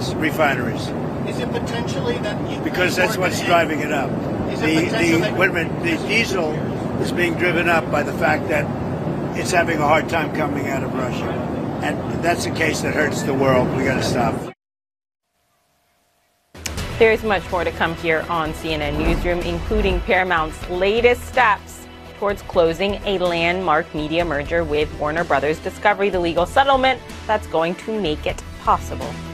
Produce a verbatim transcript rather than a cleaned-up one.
Yes, refineries. Is it potentially that you because that's what's driving it up. Is The it the that wait a minute, the diesel is being driven up by the fact that it's having a hard time coming out of Russia, and that's a case that hurts the world. We got to stop. There's much more to come here on C N N Newsroom, including Paramount's latest steps towards closing a landmark media merger with Warner Brothers Discovery, the legal settlement that's going to make it possible.